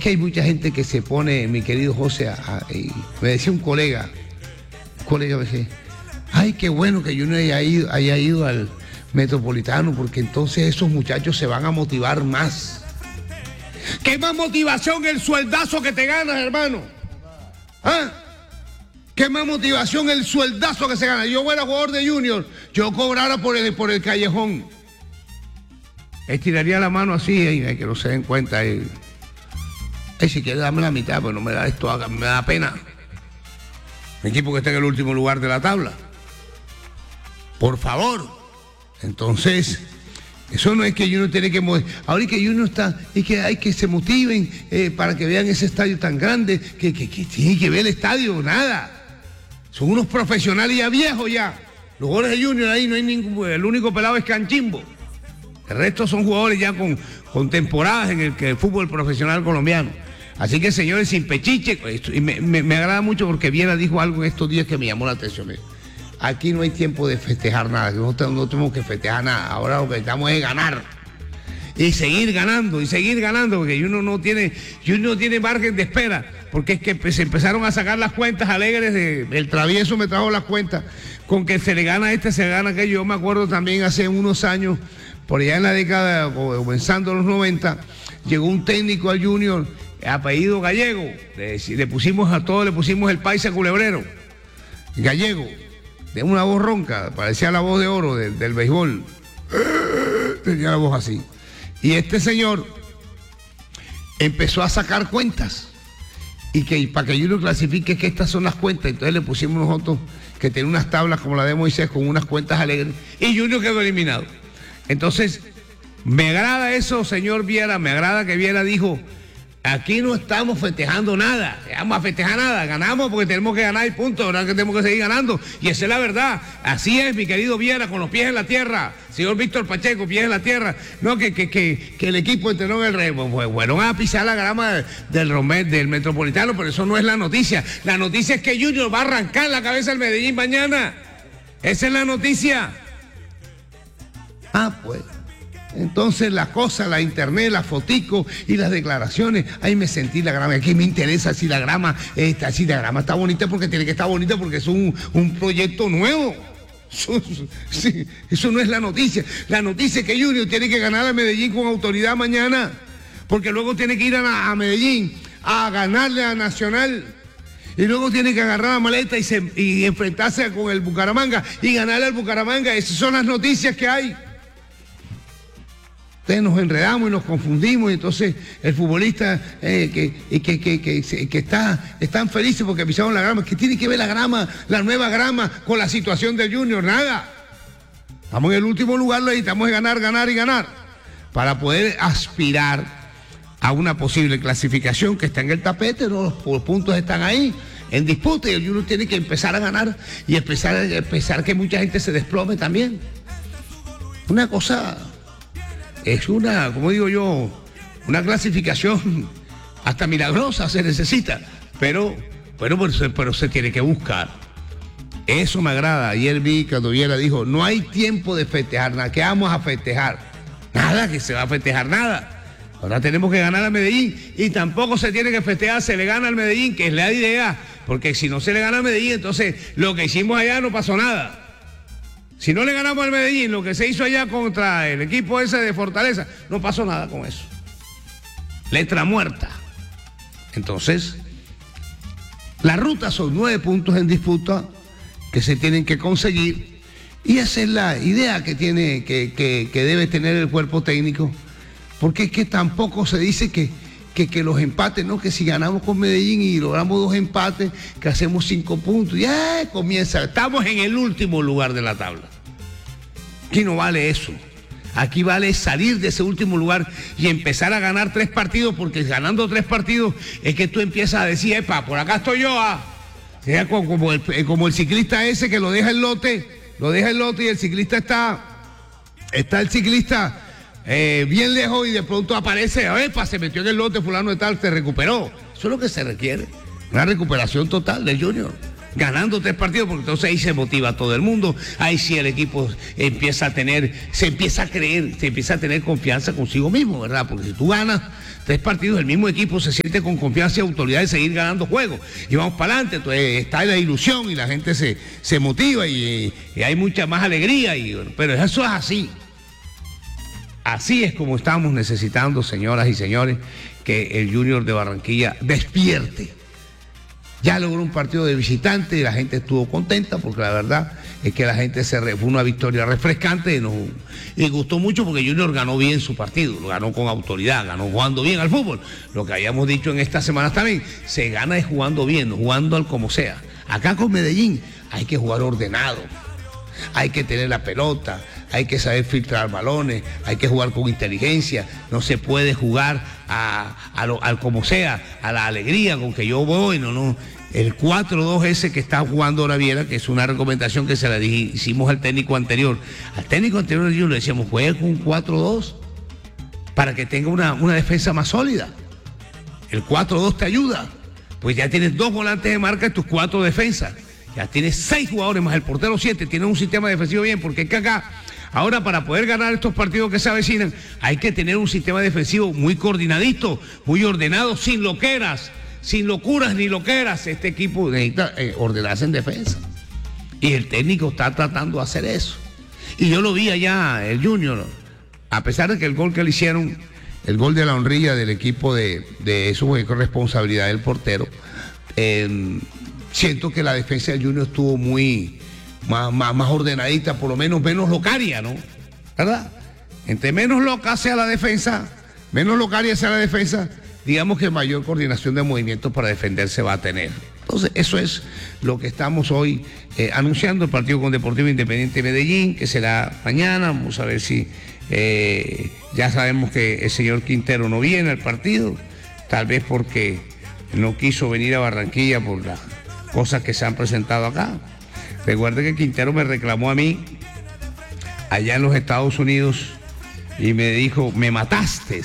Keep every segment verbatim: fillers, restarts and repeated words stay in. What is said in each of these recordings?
que hay mucha gente que se pone, mi querido José, a, a, me decía un colega, un colega me decía, ay, qué bueno que yo no haya ido, haya ido al Metropolitano, porque entonces esos muchachos se van a motivar más. ¿Qué más motivación el sueldazo que te ganas, hermano? ¿Ah? ¿Qué más motivación el sueldazo que se gana? Yo fuera jugador de Junior, yo cobrara por el, por el callejón. Estiraría la mano así, eh, que no se den cuenta. Eh. Eh, si quieres dame la mitad, pues no me da esto, me da pena. Mi equipo que está en el último lugar de la tabla. Por favor. Entonces, eso no es que Junior tiene que mover. Ahora que Junior está, es que hay que se motiven eh, para que vean ese estadio tan grande, que, que, que tiene que ver el estadio, nada. Son unos profesionales ya viejos ya. Los jugadores de Junior ahí no hay ningún, el único pelado es Canchimbo. El resto son jugadores ya con, con temporadas en el, que el fútbol profesional colombiano. Así que, señores, sin pechiche, esto, y me, me, me agrada mucho porque Viera dijo algo en estos días que me llamó la atención. Aquí no hay tiempo de festejar nada, no, no tenemos que festejar nada. Ahora lo que necesitamos es ganar. Y seguir ganando, y seguir ganando, porque uno no tiene, uno no tiene margen de espera, porque es que se empezaron a sacar las cuentas alegres, de, el travieso me trajo las cuentas, con que se le gana a este, se le gana a aquello. Yo me acuerdo también hace unos años, por allá en la década, comenzando los noventa, llegó un técnico al Junior, apellido Gallego, le, le pusimos a todos, le pusimos el paisa culebrero, Gallego, de una voz ronca, parecía la voz de oro del, del béisbol, tenía la voz así. Y este señor empezó a sacar cuentas, y que para que Junior clasifique que estas son las cuentas, entonces le pusimos nosotros que tiene unas tablas como la de Moisés con unas cuentas alegres, y Junior quedó eliminado. Entonces, me agrada eso, señor Viera, me agrada que Viera dijo, aquí no estamos festejando nada, vamos a festejar nada, ganamos porque tenemos que ganar y punto, ahora que tenemos que seguir ganando, y esa es la verdad, así es, mi querido Viera, con los pies en la tierra, señor Víctor Pacheco, pies en la tierra, no, que, que, que, que el equipo entrenó en el rey, pues fueron a pisar la grama del Romet, del Metropolitano, pero eso no es la noticia, la noticia es que Junior va a arrancar la cabeza del Medellín mañana, esa es la noticia. Ah, pues. Entonces la cosa, la internet, las foticos y las declaraciones, ahí me sentí la grama, aquí me interesa si la grama está, si la grama está bonita porque tiene que estar bonita porque es un, un proyecto nuevo. Eso, sí, eso no es la noticia. La noticia es que Junior tiene que ganar a Medellín con autoridad mañana, porque luego tiene que ir a, a Medellín a ganarle a Nacional. Y luego tiene que agarrar la maleta y, se, y enfrentarse con el Bucaramanga y ganarle al Bucaramanga. Esas son las noticias que hay. Entonces nos enredamos y nos confundimos, y entonces el futbolista eh, que, que, que, que, que está están felices porque pisaron la grama. ¿Qué tiene que ver la grama, la nueva grama, con la situación del Junior? Nada. Estamos en el último lugar, lo necesitamos ganar, ganar y ganar para poder aspirar a una posible clasificación que está en el tapete, ¿no? Los, los puntos están ahí en disputa y el Junior tiene que empezar a ganar y empezar, empezar que mucha gente se desplome también. Una cosa... Es una, como digo yo, una clasificación hasta milagrosa se necesita, pero, pero, pero, pero se tiene que buscar. Eso me agrada. Ayer vi cuando Viera dijo, no hay tiempo de festejar nada. ¿Qué vamos a festejar? Nada, que se va a festejar nada. Ahora tenemos que ganar a Medellín y tampoco se tiene que festejar, se le gana al Medellín, que es la idea, porque si no se le gana a Medellín, entonces lo que hicimos allá no pasó nada. Si no le ganamos al Medellín, lo que se hizo allá contra el equipo ese de Fortaleza, no pasó nada con eso. Letra muerta. Entonces, la ruta son nueve puntos en disputa que se tienen que conseguir, y esa es la idea que tiene, que, que, que debe tener el cuerpo técnico, porque es que tampoco se dice que, que, que los empates, no, que si ganamos con Medellín y logramos dos empates, que hacemos cinco puntos, ya comienza, estamos en el último lugar de la tabla. Aquí no vale eso. Aquí vale salir de ese último lugar y empezar a ganar tres partidos, porque ganando tres partidos es que tú empiezas a decir, epa, por acá estoy yo, ah. Sea como el, como el ciclista ese que lo deja el lote, lo deja el lote y el ciclista está, está el ciclista eh, bien lejos y de pronto aparece, epa, se metió en el lote, fulano de tal, se recuperó. Eso es lo que se requiere, una recuperación total del Junior. ganando tres partidos, porque entonces ahí se motiva todo el mundo, ahí sí el equipo empieza a tener, se empieza a creer, se empieza a tener confianza consigo mismo, ¿verdad? Porque si tú ganas tres partidos, el mismo equipo se siente con confianza y autoridad de seguir ganando juegos, y vamos para adelante, entonces está la ilusión y la gente se, se motiva y, y hay mucha más alegría, y, pero eso es así. Así es como estamos necesitando, señoras y señores, que el Junior de Barranquilla despierte. Ya logró un partido de visitante y la gente estuvo contenta porque la verdad es que la gente se re, fue una victoria refrescante y, nos, y gustó mucho porque Junior ganó bien su partido, lo ganó con autoridad, ganó jugando bien al fútbol. Lo que habíamos dicho en estas semanas también, se gana es jugando bien, jugando al como sea. Acá con Medellín hay que jugar ordenado, hay que tener la pelota, hay que saber filtrar balones, hay que jugar con inteligencia, no se puede jugar a, a lo, al como sea, a la alegría con que yo voy, no, no. El cuatro dos ese que está jugando ahora Viera, que es una recomendación que se la dije, hicimos al técnico anterior. Al técnico anterior yo le decíamos, juegue con un cuatro dos para que tenga una, una defensa más sólida. El cuatro dos te ayuda, pues ya tienes dos volantes de marca en tus cuatro defensas. Ya tienes seis jugadores más el portero siete, tienes un sistema defensivo bien, porque es que acá, ahora para poder ganar estos partidos que se avecinan, hay que tener un sistema defensivo muy coordinadito, muy ordenado, sin loqueras, sin locuras ni loqueras. Este equipo necesita eh, ordenarse en defensa. Y el técnico está tratando de hacer eso. Y yo lo vi allá, el Junior, a pesar de que el gol que le hicieron, el gol de la honrilla del equipo de, de eso fue con responsabilidad del portero, eh, siento que la defensa del Junior estuvo muy más, más, más ordenadita, por lo menos menos locaria, ¿no? ¿Verdad? Entre menos loca sea la defensa, menos locaria sea la defensa, digamos que mayor coordinación de movimientos para defenderse va a tener. Entonces, eso es lo que estamos hoy eh, anunciando, el partido con Deportivo Independiente de Medellín, que será mañana. Vamos a ver si eh, ya sabemos que el señor Quintero no viene al partido, tal vez porque no quiso venir a Barranquilla por las cosas que se han presentado acá. Recuerde que Quintero me reclamó a mí allá en los Estados Unidos y me dijo, me mataste,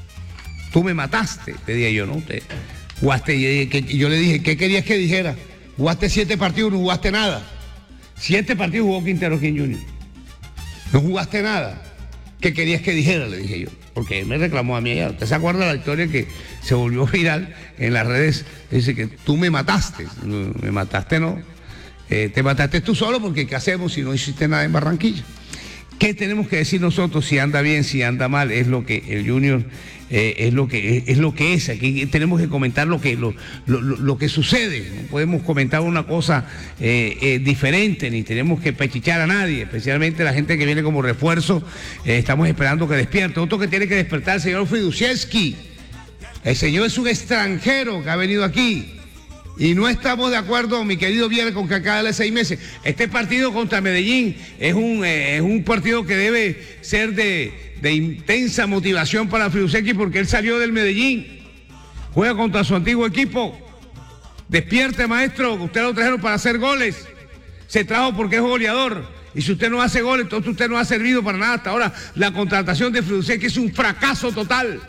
tú me mataste, le dije yo, ¿no? Te jugaste, y yo le dije, ¿qué querías que dijera? Jugaste siete partidos, no jugaste nada. Siete partidos jugó Quintero aquí en Junior. No jugaste nada. ¿Qué querías que dijera? Le dije yo. Porque él me reclamó a mí allá. ¿Usted se acuerda de la historia que se volvió viral en las redes? Dice que tú me mataste. Me mataste, no. Eh, te mataste tú solo porque ¿qué hacemos si no hiciste nada en Barranquilla? ¿Qué tenemos que decir nosotros si anda bien, si anda mal? Es lo que el Junior eh, es lo que es, es lo que es. Aquí tenemos que comentar lo que lo, lo, lo que sucede. No podemos comentar una cosa eh, eh, diferente, ni tenemos que pechichar a nadie, especialmente la gente que viene como refuerzo. Eh, estamos esperando que despierte. Otro que tiene que despertar, el señor Fridusiewski. El señor es un extranjero que ha venido aquí. Y no estamos de acuerdo, mi querido Viera, con que acá de seis meses. Este partido contra Medellín es un, eh, es un partido que debe ser de, de intensa motivación para Fridusiewski porque él salió del Medellín. Juega contra su antiguo equipo. Despierte, maestro, usted lo trajeron para hacer goles. Se trajo porque es goleador. Y si usted no hace goles, entonces usted no ha servido para nada. Hasta ahora la contratación de Fridusiewski es un fracaso total.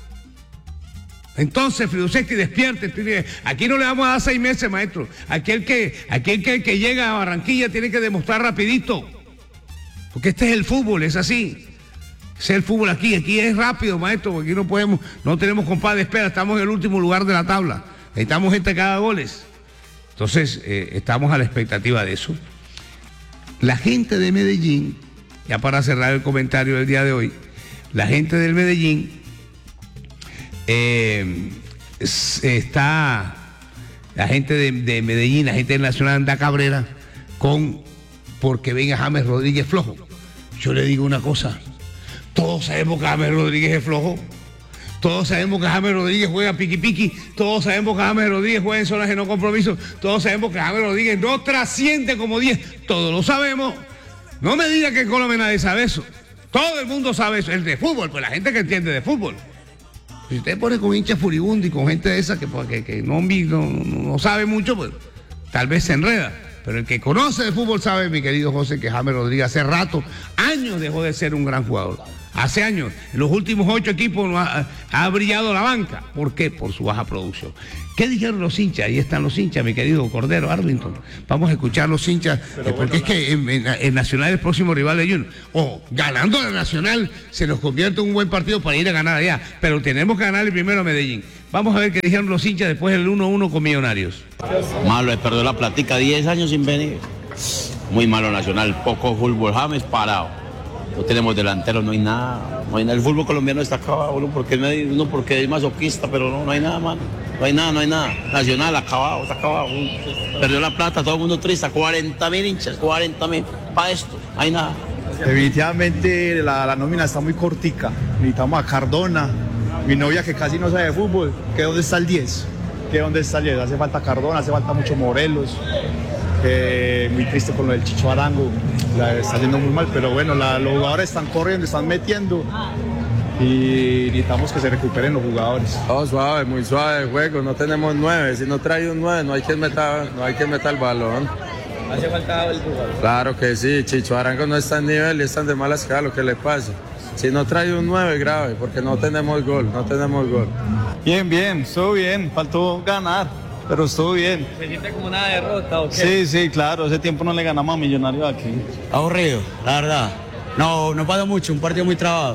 Entonces, Fridusiewski, despierte. Aquí no le vamos a dar seis meses, maestro. Aquel que, aquel que, que llega a Barranquilla tiene que demostrar rapidito. Porque este es el fútbol, es así. Es el fútbol aquí. Aquí es rápido, maestro, porque aquí no podemos, no tenemos compás de espera. Estamos en el último lugar de la tabla. Necesitamos gente que haga goles. Entonces, eh, estamos a la expectativa de eso. La gente de Medellín, ya para cerrar el comentario del día de hoy, la gente del Medellín Eh, está, la gente de, de Medellín, la gente del Nacional anda Cabrera con porque venga James Rodríguez flojo. Yo le digo una cosa, todos sabemos que James Rodríguez es flojo, todos sabemos que James Rodríguez juega piqui piqui, todos sabemos que James Rodríguez juega en zonas de no compromiso, todos sabemos que James Rodríguez no trasciende como diez, todos lo sabemos. No me diga que en Colombia nadie sabe eso, todo el mundo sabe eso, el de fútbol, pues la gente que entiende de fútbol. Si usted pone con hinchas furibundos y con gente de esa que, que, que no, no, no sabe mucho, pues tal vez se enreda. Pero el que conoce de fútbol sabe, mi querido José, que James Rodríguez hace rato, años dejó de ser un gran jugador. Hace años, en los últimos ocho equipos no ha, ha brillado la banca. ¿Por qué? Por su baja producción. ¿Qué dijeron los hinchas? Ahí están los hinchas, mi querido Cordero, Arlington. Vamos a escuchar los hinchas, eh, porque bueno, es que en, en, en Nacional es el próximo rival de Junior. Ojo, ganando la Nacional se nos convierte en un buen partido para ir a ganar allá, pero tenemos que ganarle primero a Medellín. Vamos a ver qué dijeron los hinchas después del uno a uno con Millonarios. Malo, perdió la platica, diez años sin venir. Muy malo Nacional, poco fútbol, James parado. No tenemos delanteros, no hay nada. No hay nada. El fútbol colombiano está acabado, uno porque, uno porque es masoquista, pero no, no hay nada, mano. No hay nada, no hay nada. Nacional acabado, está acabado. Perdió la plata, todo el mundo triste. cuarenta mil hinchas, cuarenta mil. Para esto, no hay nada. Definitivamente la, la nómina está muy cortica. Necesitamos a Cardona. Mi novia que casi no sabe de fútbol, ¿que dónde está el diez? ¿Que dónde está el diez? Hace falta Cardona, hace falta mucho Morelos. Eh, muy triste con lo del Chicho Arango, la está yendo muy mal, pero bueno, la, los jugadores están corriendo, están metiendo y necesitamos que se recuperen los jugadores. Oh, suave, muy suave el juego, no tenemos nueve, si no trae un nueve no hay que meter, no hay que meter el balón. ¿Hace falta el jugador? Claro que sí, Chicho Arango no está en nivel y están de malas caras, lo que le pasa. Si no trae un nueve grave, porque no tenemos gol, no tenemos gol. Bien, bien, estuvo bien, faltó ganar. Pero estuvo bien. ¿Se siente como una derrota o qué? Sí, sí, claro, hace tiempo no le ganamos a Millonarios aquí. Aburrido, la verdad. No, no pasó mucho, un partido muy trabado.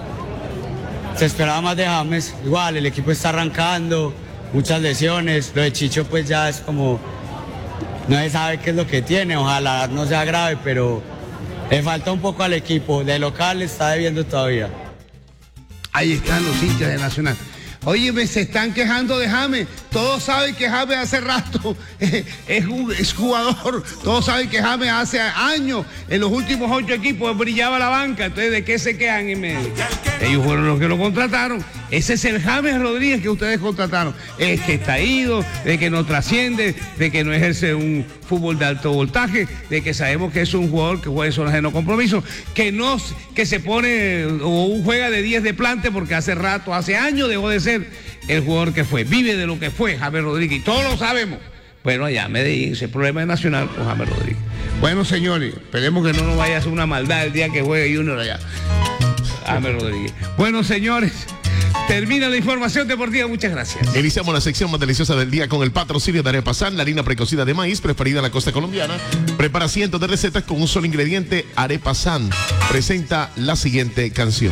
Se esperaba más de James. Igual, el equipo está arrancando, muchas lesiones. Lo de Chicho pues ya es como... No se sabe qué es lo que tiene, ojalá no sea grave, pero le falta un poco al equipo. De local está debiendo todavía. Ahí están los hinchas de Nacional. Oye, se están quejando de James. Todos saben que James hace rato eh, es, un, es jugador. Todos saben que James hace años, en los últimos ocho equipos, brillaba la banca. Entonces, ¿de qué se quejan? Ellos fueron los que lo contrataron. Ese es el James Rodríguez que ustedes contrataron. Es que está ido, de que no trasciende, de que no ejerce un fútbol de alto voltaje, de que sabemos que es un jugador que juega en zonas de no compromiso, que no que se pone o juega de diez de plante porque hace rato, hace años dejó de ser el jugador que fue. Vive de lo que fue James Rodríguez y todos lo sabemos. Bueno, allá Medellín, ese problema es nacional con James Rodríguez. Bueno, señores, esperemos que no nos vaya a hacer una maldad el día que juegue Junior allá. James Rodríguez. Bueno, señores, termina la información deportiva. Muchas gracias. Iniciamos la sección más deliciosa del día con el patrocinio de Arepasan, la harina precocida de maíz preferida en la costa colombiana. Prepara cientos de recetas con un solo ingrediente. Arepasan presenta la siguiente canción.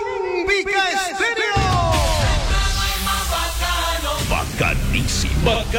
Bacanísimo.